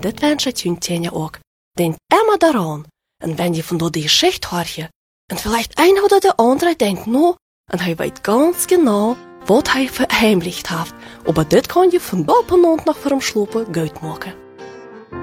dit wenscht je ook. Denkt immer daran. Und wenn je von dort die Geschichte hört, und vielleicht ein oder der andere denkt nur, und er weiß ganz genau, was er verheimlicht hat, aber das kann je von oben und nach vorm Schlupen gut machen.